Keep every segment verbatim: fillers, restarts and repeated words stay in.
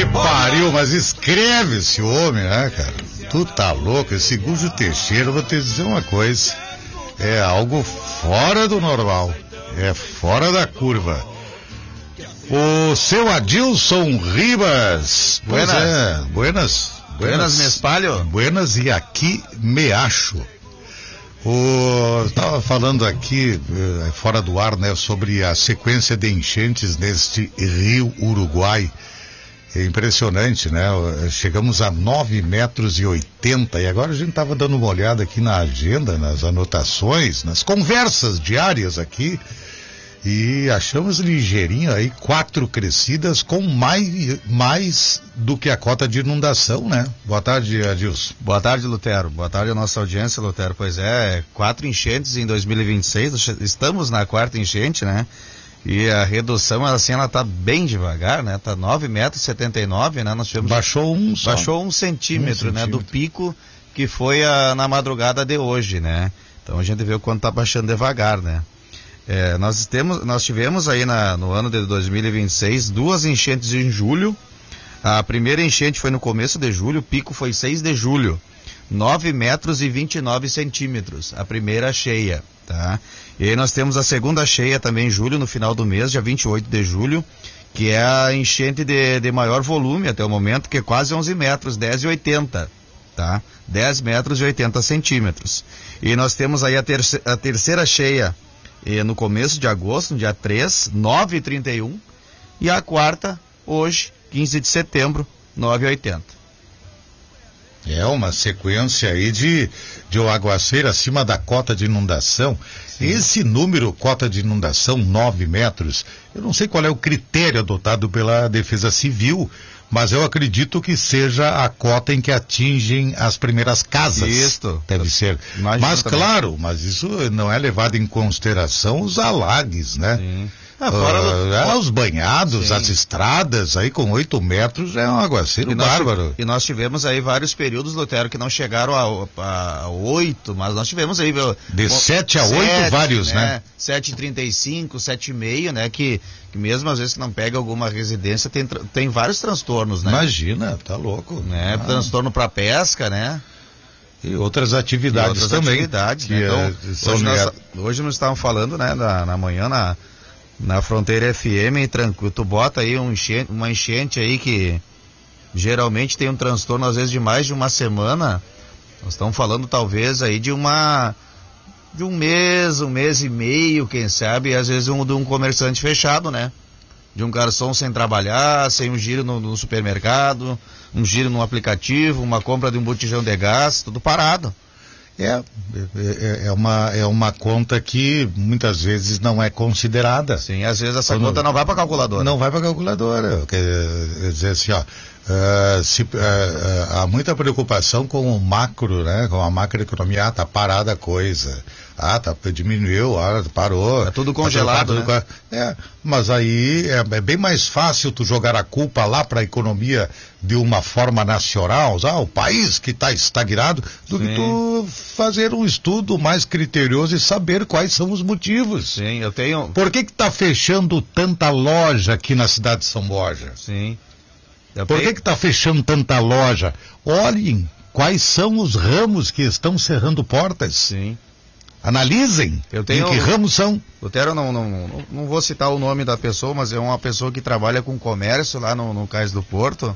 que pariu, mas escreve esse homem, né, cara? Tu tá louco, esse Gujo Teixeira, eu vou te dizer uma coisa, é algo fora do normal, é fora da curva. O seu Adilson Ribas, buenas, é, buenas, buenas, buenas me espalho, buenas e aqui me acho. O, estava falando aqui, eh, fora do ar, né, sobre a sequência de enchentes neste Rio Uruguai. É impressionante, né? Chegamos a nove metros e oitenta e agora a gente estava dando uma olhada aqui na agenda, nas anotações, nas conversas diárias aqui e achamos ligeirinho aí quatro crescidas com mais, mais do que a cota de inundação, né? Boa tarde, Adilson. Boa tarde, Lutero. Boa tarde à nossa audiência, Lutero. Pois é, quatro enchentes em dois mil e vinte e seis, estamos na quarta enchente, né? E a redução, assim, ela tá bem devagar, né? Tá nove metros e setenta e nove, né? Nós tivemos... Baixou um só. Baixou um centímetro, um né? centímetro. Do pico que foi a, na madrugada de hoje, né? Então a gente vê o quanto tá baixando devagar, né? É, nós, temos, nós tivemos aí na, no ano de dois mil e vinte e seis duas enchentes em julho. A primeira enchente foi no começo de julho, o pico foi seis de julho. nove metros e vinte e nove centímetros, a primeira cheia, tá? E aí nós temos a segunda cheia também em julho, no final do mês, dia vinte e oito de julho, que é a enchente de, de maior volume até o momento, que é quase onze metros, dez e oitenta, tá? dez metros e oitenta centímetros. E nós temos aí a, terce, a terceira cheia eh, no começo de agosto, no dia três, nove e trinta e um, e a quarta, hoje, quinze de setembro, nove e oitenta. É uma sequência aí de, de um aguaceiro acima da cota de inundação. Sim. Esse número, cota de inundação, nove metros, eu não sei qual é o critério adotado pela Defesa Civil, mas eu acredito que seja a cota em que atingem as primeiras casas. Isso. Deve ser. Imagina mas também. Claro, mas isso não é levado em consideração os alagues, né? Sim. Ah, fora uh, do... é, os banhados, Sim. as estradas, aí com oito metros é um aguaceiro e nós, bárbaro. E nós tivemos aí vários períodos, Lutero, que não chegaram a oito, mas nós tivemos aí... De sete a oito, vários, né? né? sete e trinta e cinco, sete e meio, né? Que, que mesmo às vezes que não pega alguma residência, tem, tem vários transtornos, né? Imagina, tá louco. Né? Ah. Transtorno para pesca, né? E outras atividades e outras também. Atividades, que né? Então, é, são hoje, nós, hoje nós estávamos falando, né, na, na manhã, na... Na Fronteira F M, tranquilo, tu bota aí um enchente, uma enchente aí que geralmente tem um transtorno às vezes de mais de uma semana. Nós estamos falando talvez aí de uma de um mês, um mês e meio, quem sabe, e às vezes um, de um comerciante fechado, né? De um garçom sem trabalhar, sem um giro no, no supermercado, um giro no aplicativo, uma compra de um botijão de gás, tudo parado. É, é, é, uma, é uma conta que muitas vezes não é considerada. Sim, às vezes essa Quando conta não vai para a calculadora. Não vai para a calculadora. Quer dizer assim, ó, uh, se, uh, uh, há muita preocupação com o macro, né? Com a macroeconomia. Ah, tá parada a coisa. Ah, tá, diminuiu, ah, parou. É tudo congelado, tá, né? É, mas aí é, é bem mais fácil tu jogar a culpa lá para a economia de uma forma nacional, ah, o país que está estagnado, do Sim. que tu fazer um estudo mais criterioso e saber quais são os motivos. Sim, eu tenho... Por que que tá fechando tanta loja aqui na cidade de São Borja? Sim. Eu Por tenho... que que tá fechando tanta loja? Olhem quais são os ramos que estão cerrando portas. Sim. Analisem eu tenho... em que ramos são. Lutero, não, não, não, não vou citar o nome da pessoa, mas é uma pessoa que trabalha com comércio lá no, no Cais do Porto.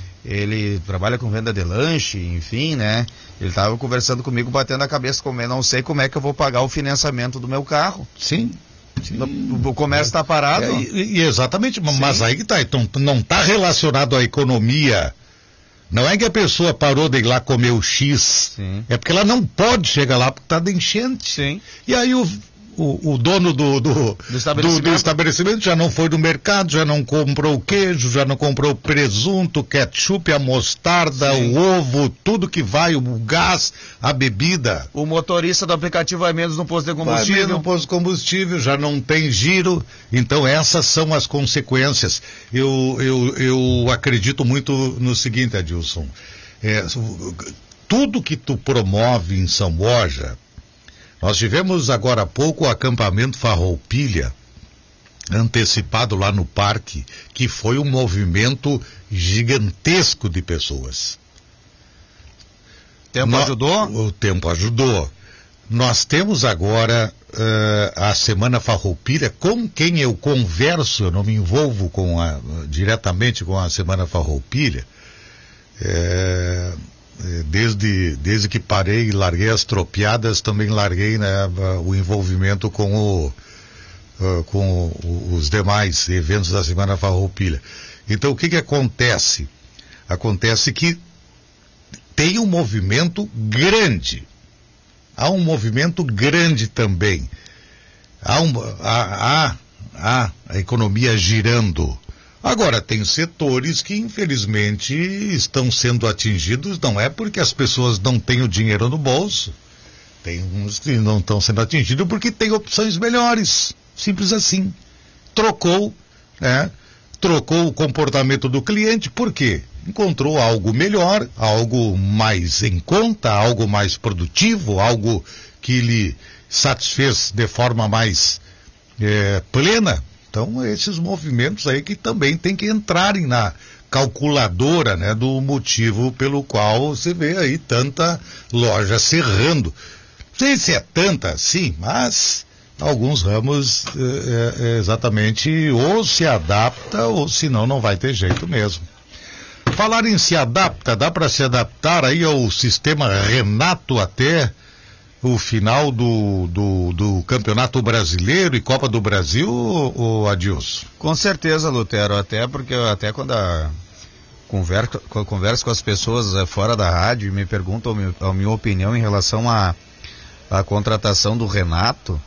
Ele trabalha com venda de lanche, enfim, né? Ele estava conversando comigo, batendo a cabeça, como eu não sei como é que eu vou pagar o financiamento do meu carro. Sim. Sim. O comércio está parado. É, e, exatamente, Sim. mas aí que tá, então não está relacionado à economia. Não é que a pessoa parou de ir lá comer o X, Sim. é porque ela não pode chegar lá porque está de enchente. Sim. E aí o, o, o dono do, do, do, estabelecimento. Do, do estabelecimento já não foi no mercado, já não comprou o queijo, já não comprou o presunto, ketchup, a mostarda, Sim. o ovo, tudo que vai, o gás, a bebida. O motorista do aplicativo vai menos no posto de combustível. Vai menos no posto de combustível, já não tem giro. Então essas são as consequências. Eu, eu, eu acredito muito no seguinte, Adilson. É, tudo que tu promove em São Borja, nós tivemos agora há pouco o acampamento Farroupilha, antecipado lá no parque, que foi um movimento gigantesco de pessoas. O tempo no, ajudou? O tempo ajudou. Nós temos agora uh, a Semana Farroupilha, com quem eu converso, eu não me envolvo com a, diretamente com a Semana Farroupilha, é, desde, desde que parei e larguei as tropiadas, também larguei, né, o envolvimento com, o, uh, com o, os demais eventos da Semana Farroupilha. Então o que que acontece? Acontece que tem um movimento grande. Há um movimento grande também. Há, um, há, há, há a economia girando. Agora, tem setores que, infelizmente, estão sendo atingidos, não é porque as pessoas não têm o dinheiro no bolso. Tem uns que não estão sendo atingidos porque tem opções melhores. Simples assim. Trocou, né? Trocou o comportamento do cliente, por quê? Encontrou algo melhor, algo mais em conta, algo mais produtivo, algo que lhe satisfez de forma mais é, plena. Então, esses movimentos aí que também tem que entrarem na calculadora, né, do motivo pelo qual você vê aí tanta loja cerrando. Não sei se é tanta assim, mas alguns ramos é, é, exatamente ou se adapta ou senão não vai ter jeito mesmo. Falar em se adapta, dá para se adaptar aí ao sistema Renato até o final do, do, do Campeonato Brasileiro e Copa do Brasil, ou Adilson? Com certeza, Lutero, até porque até quando a converso, converso com as pessoas é, fora da rádio e me perguntam a minha opinião em relação à a, a contratação do Renato,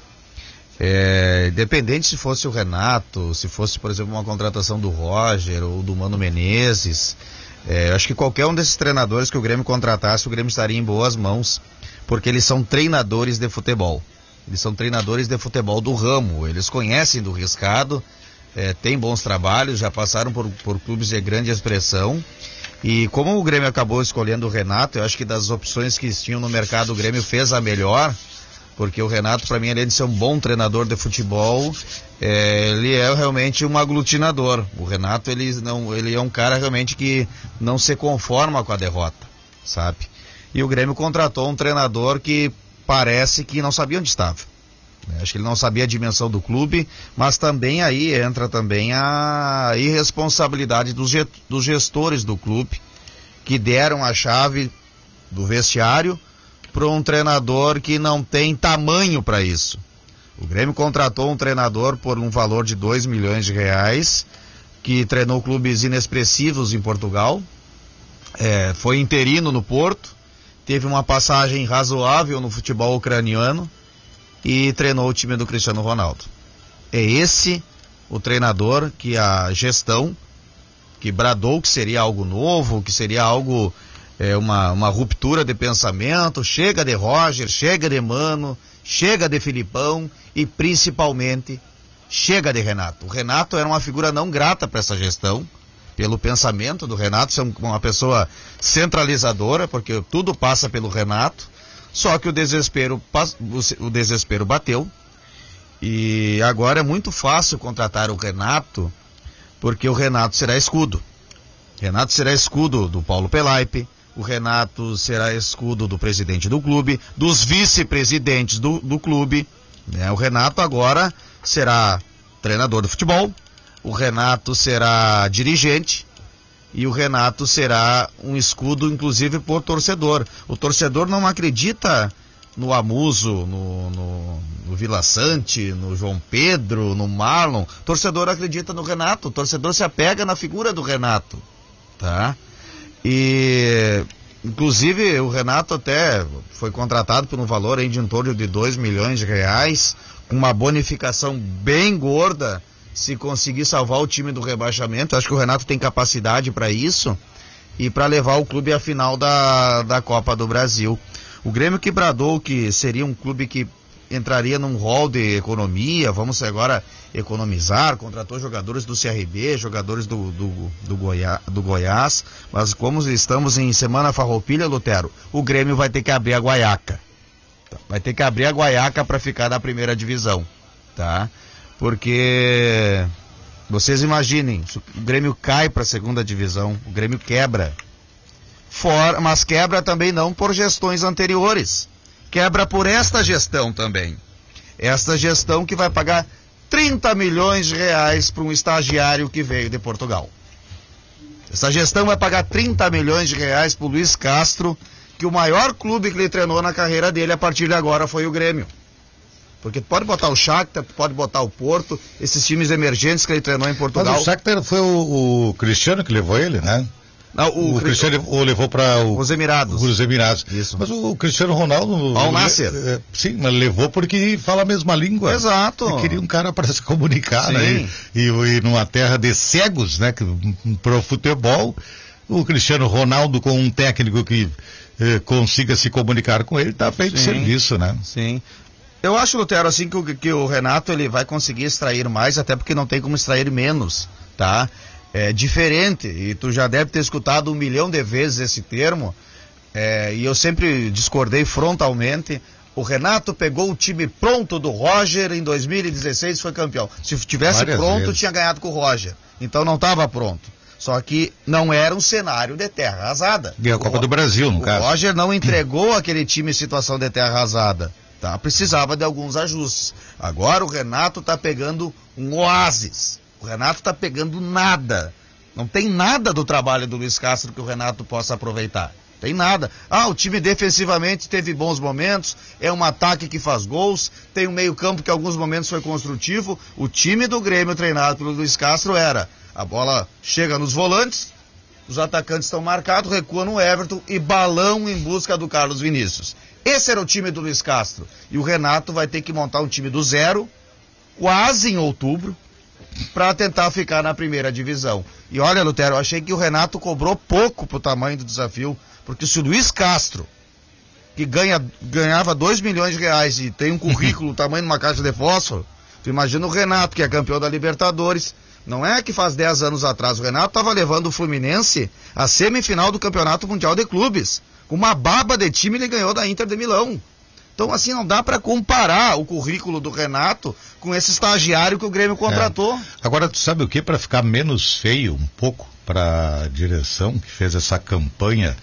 é, independente se fosse o Renato, se fosse, por exemplo, uma contratação do Roger ou do Mano Menezes, é, acho que qualquer um desses treinadores que o Grêmio contratasse, o Grêmio estaria em boas mãos, porque eles são treinadores de futebol. Eles são treinadores de futebol do ramo, eles conhecem do riscado, é, têm bons trabalhos, já passaram por, por clubes de grande expressão. E como o Grêmio acabou escolhendo o Renato, eu acho que das opções que tinham no mercado, o Grêmio fez a melhor, porque o Renato, para mim, além de ser um bom treinador de futebol, é, ele é realmente um aglutinador. O Renato, ele, não, ele é um cara realmente que não se conforma com a derrota, sabe? E o Grêmio contratou um treinador que parece que não sabia onde estava. Acho que ele não sabia a dimensão do clube, mas também aí entra também a irresponsabilidade dos, dos gestores do clube, que deram a chave do vestiário para um treinador que não tem tamanho para isso. O Grêmio contratou um treinador por um valor de dois milhões de reais, que treinou clubes inexpressivos em Portugal, é, foi interino no Porto, teve uma passagem razoável no futebol ucraniano e treinou o time do Cristiano Ronaldo. É esse o treinador que a gestão, que bradou que seria algo novo, que seria algo... É uma, uma ruptura de pensamento, chega de Roger, chega de Mano, chega de Filipão e principalmente chega de Renato. O Renato era uma figura não grata para essa gestão, pelo pensamento do Renato, ser uma pessoa centralizadora, porque tudo passa pelo Renato, só que o desespero, o desespero bateu e agora é muito fácil contratar o Renato, porque o Renato será escudo. Renato será escudo do Paulo Pelaipe, o Renato será escudo do presidente do clube, dos vice-presidentes do, do clube, né? O Renato agora será treinador de futebol, o Renato será dirigente e o Renato será um escudo, inclusive, por torcedor. O torcedor não acredita no Amuso, no, no, no Vila Sante, no João Pedro, no Marlon. O torcedor acredita no Renato, o torcedor se apega na figura do Renato, tá? E, inclusive, o Renato até foi contratado por um valor aí de em torno de dois milhões de reais, com uma bonificação bem gorda, se conseguir salvar o time do rebaixamento. Acho que o Renato tem capacidade para isso e para levar o clube à final da, da Copa do Brasil. O Grêmio que bradou que seria um clube que entraria num rol de economia, vamos agora economizar, contratou jogadores do C R B, jogadores do, do, do, Goiá, do Goiás, mas como estamos em Semana Farroupilha, Lutero, o Grêmio vai ter que abrir a guaiaca, vai ter que abrir a guaiaca para ficar na primeira divisão, tá? Porque vocês imaginem, se o Grêmio cai para a segunda divisão, o Grêmio quebra. For, mas quebra também não por gestões anteriores. Quebra por esta gestão também. Esta gestão que vai pagar trinta milhões de reais para um estagiário que veio de Portugal. Essa gestão vai pagar trinta milhões de reais para o Luiz Castro, que o maior clube que ele treinou na carreira dele a partir de agora foi o Grêmio. Porque pode botar o Shakhtar, pode botar o Porto, esses times emergentes que ele treinou em Portugal. Mas o Shakhtar foi o, o Cristiano que levou ele, né? Não, o, o Cristiano o levou para os Emirados. Os Emirados. Isso. Mas o, o Cristiano Ronaldo... Al Nassr. É, sim, mas levou porque fala a mesma língua. Exato. Ele queria um cara para se comunicar, sim. né? E, e, e numa terra de cegos, né? Para o futebol, o Cristiano Ronaldo com um técnico que eh, consiga se comunicar com ele, está feito sim. serviço, né? Sim. Eu acho, Lutero, assim, que o, que o Renato ele vai conseguir extrair mais, até porque não tem como extrair menos, tá? É diferente, e tu já deve ter escutado um milhão de vezes esse termo, é, e eu sempre discordei frontalmente. O Renato pegou o time pronto do Roger em dois mil e dezesseis e foi campeão. Se tivesse Várias pronto, vezes. tinha ganhado com o Roger. Então não estava pronto. Só que não era um cenário de terra arrasada. E a Copa do Brasil, no o caso. O Roger não entregou aquele time em situação de terra arrasada. Tá? Precisava de alguns ajustes. Agora o Renato está pegando um oásis. O Renato está pegando nada. Não tem nada do trabalho do Luiz Castro que o Renato possa aproveitar. Tem nada. Ah, o time defensivamente teve bons momentos, é um ataque que faz gols, tem um meio campo que em alguns momentos foi construtivo. O time do Grêmio treinado pelo Luiz Castro era, a bola chega nos volantes, os atacantes estão marcados, recua no Everton e balão em busca do Carlos Vinícius. Esse era o time do Luiz Castro. E o Renato vai ter que montar um time do zero, quase em outubro, para tentar ficar na primeira divisão. E olha, Lutero, eu achei que o Renato cobrou pouco pro tamanho do desafio, porque se o Luiz Castro, que ganha, ganhava dois milhões de reais e tem um currículo do tamanho de uma caixa de fósforo, tu imagina o Renato, que é campeão da Libertadores. Não é que faz dez anos atrás, o Renato estava levando o Fluminense à semifinal do Campeonato Mundial de Clubes. Com uma baba de time ele ganhou da Inter de Milão. Então, assim, não dá para comparar o currículo do Renato com esse estagiário que o Grêmio contratou. É. Agora, tu sabe o que? Para ficar menos feio um pouco para a direção que fez essa campanha,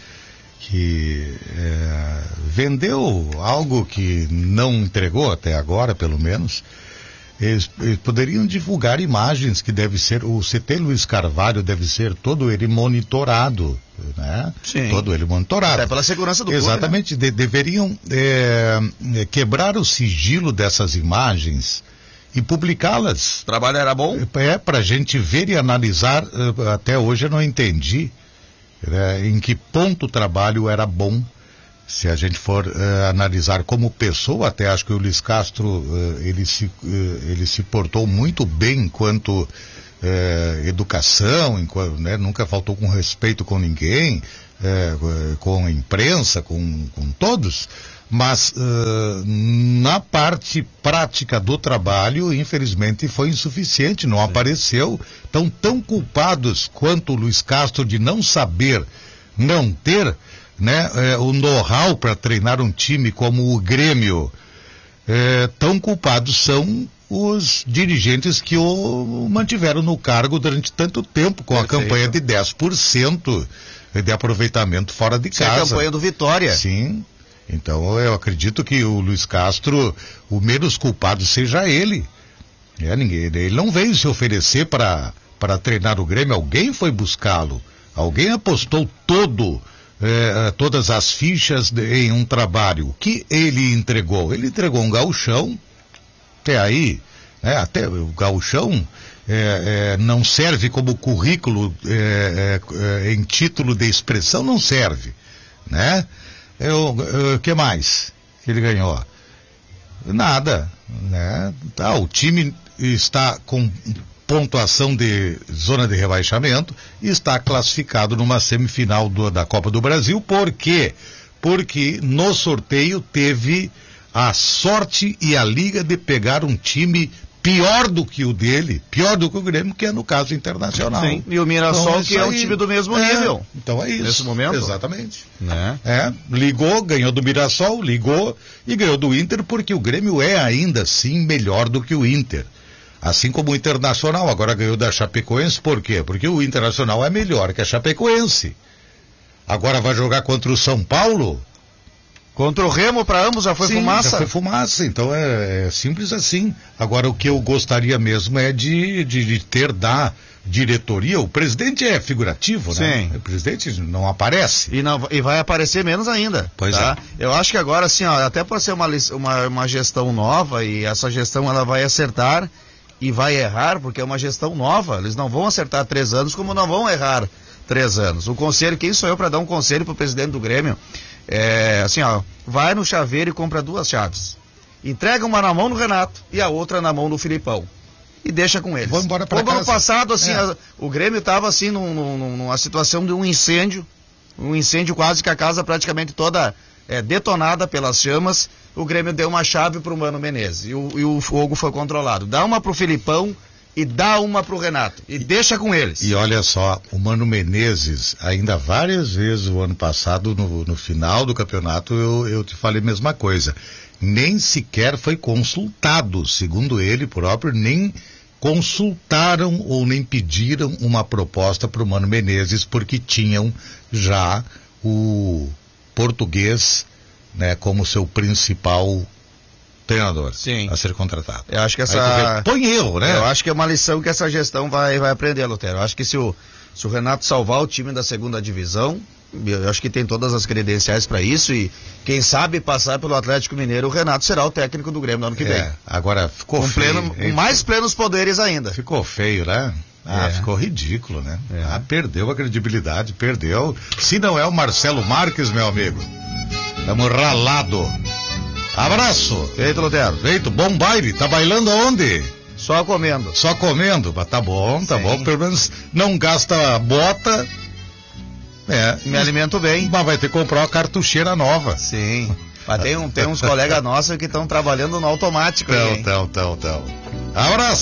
que é, vendeu algo que não entregou até agora, pelo menos, eles, eles poderiam divulgar imagens que deve ser, o C T Luiz Carvalho deve ser todo ele monitorado, né? Sim. Todo ele monitorado. Até pela segurança do Exatamente, clube, né? de, deveriam é, quebrar o sigilo dessas imagens e publicá-las. O trabalho era bom? É, para a gente ver e analisar. Até hoje eu não entendi, né, em que ponto o trabalho era bom. Se a gente for uh, analisar como pessoa, até acho que o Luiz Castro, uh, ele, se, uh, ele se portou muito bem enquanto uh, educação, enquanto, né, nunca faltou com respeito com ninguém, uh, com a imprensa, com, com todos, mas uh, na parte prática do trabalho, infelizmente, foi insuficiente, não apareceu. Estão tão culpados quanto o Luiz Castro de não saber, não ter, né, é, o know-how para treinar um time como o Grêmio. É, tão culpados são os dirigentes que o mantiveram no cargo durante tanto tempo, com Perfeito. A campanha de dez por cento de aproveitamento fora de Isso casa. É a campanha do Vitória. Sim. Então eu acredito que o Luiz Castro, o menos culpado seja ele. É, ninguém, ele não veio se oferecer para para treinar o Grêmio, alguém foi buscá-lo. Alguém apostou todo É, todas as fichas de, em um trabalho. O que ele entregou? Ele entregou um gauchão, até aí, né, até o gauchão é, é, não serve como currículo é, é, em título de expressão, não serve, né? O que mais que ele ganhou? Nada, né? Tá, o time está com pontuação de zona de rebaixamento e está classificado numa semifinal do, da Copa do Brasil. Por quê? Porque no sorteio teve a sorte e a liga de pegar um time pior do que o dele, pior do que o Grêmio, que é no caso Internacional. Sim, e o Mirassol, então, que é um time do mesmo é, nível. Então é isso. Nesse momento. Exatamente. Né? É, ligou, ganhou do Mirassol, ligou e ganhou do Inter, porque o Grêmio é ainda assim melhor do que o Inter. Assim como o Internacional agora ganhou da Chapecoense, por quê? Porque o Internacional é melhor que a Chapecoense. Agora vai jogar contra o São Paulo? Contra o Remo, para ambos, já foi Sim, fumaça? Já foi fumaça, então é, é simples assim. Agora, o que eu gostaria mesmo é de, de, de ter da diretoria, o presidente é figurativo, né? Sim. O presidente não aparece. E, não, e vai aparecer menos ainda. Pois tá? é. Eu acho que agora, assim, ó, até por ser uma, uma, uma gestão nova, e essa gestão ela vai acertar e vai errar, porque é uma gestão nova. Eles não vão acertar três anos, como não vão errar três anos. O conselho, quem sou eu para dar um conselho pro presidente do Grêmio? É, assim, ó, vai no chaveiro e compra duas chaves. Entrega uma na mão do Renato e a outra na mão do Filipão. E deixa com eles. Vou embora pra Como casa. ano passado, assim, É. a, o Grêmio estava assim num, num, numa situação de um incêndio, um incêndio quase que a casa praticamente toda é, detonada pelas chamas. O Grêmio deu uma chave pro Mano Menezes e o, e o fogo foi controlado. Dá uma pro Filipão e dá uma pro Renato. E deixa com eles. E olha só, o Mano Menezes, ainda várias vezes o ano passado, no, no final do campeonato, eu, eu te falei a mesma coisa. Nem sequer foi consultado, segundo ele próprio, nem consultaram ou nem pediram uma proposta para o Mano Menezes, porque tinham já o português, né, como seu principal treinador. Sim. A ser contratado. Eu acho que Aí tu essa... vê, põe erro, né? Eu acho que é uma lição que essa gestão vai, vai aprender, Lutero. Eu acho que se o, se o Renato salvar o time da segunda divisão, eu acho que tem todas as credenciais para isso e quem sabe passar pelo Atlético Mineiro, o Renato será o técnico do Grêmio no ano que vem. É, agora ficou com, feio. pleno, com mais plenos poderes ainda. Ficou feio, né? Ah, É. ficou ridículo, né? É. Ah, perdeu a credibilidade, perdeu. Se não é o Marcelo Marques, meu amigo, tamo ralado. Abraço. Feito, Lutero. Feito, bom baile. Tá bailando aonde? Só comendo. Só comendo? Mas tá bom, tá Sim. bom. Pelo menos não gasta bota. É. Me alimento bem. Mas vai ter que comprar uma cartucheira nova. Sim. Mas tem, um, tem uns colegas nossos que estão trabalhando no automático aí, Então, hein? então, então, então. Abraço.